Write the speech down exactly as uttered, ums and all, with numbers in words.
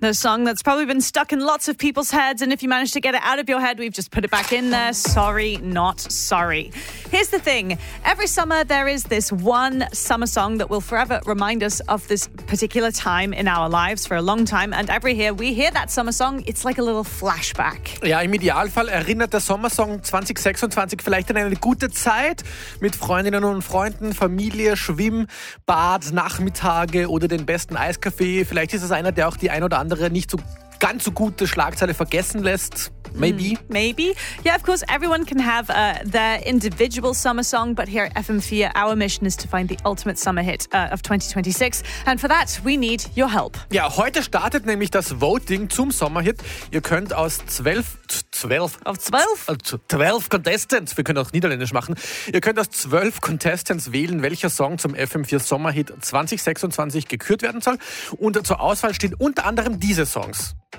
The song that's probably been stuck in lots of people's heads, and if you manage to get it out of your head, we've just put it back in there. Sorry, not sorry. Here's the thing. Every summer, there is this one summer song that will forever remind us of this particular time in our lives for a long time. And every year we hear that summer song, it's like a little flashback. Ja, im Idealfall erinnert der Sommersong zwanzig sechsundzwanzig vielleicht an eine gute Zeit mit Freundinnen und Freunden, Familie, Schwimm, Bad, Nachmittage oder den besten Eiskaffee. Vielleicht ist es einer, der auch die ein oder andere nicht so ganz so gute Schlagzeile vergessen lässt. Maybe. Mm, maybe. Yeah, of course, everyone can have uh, their individual summer song, but here at F M vier, our mission is to find the ultimate summer hit uh, of twenty twenty-six. And for that, we need your help. Ja, heute startet nämlich das Voting zum Sommerhit. Ihr könnt aus zwölf, zwölf, Auf zwölf? äh, zwölf Contestants, wir können auch Niederländisch machen, ihr könnt aus zwölf Contestants wählen, welcher Song zum F M vier Sommerhit zwanzig sechsundzwanzig gekürt werden soll. Und zur Auswahl stehen unter anderem diese Songs.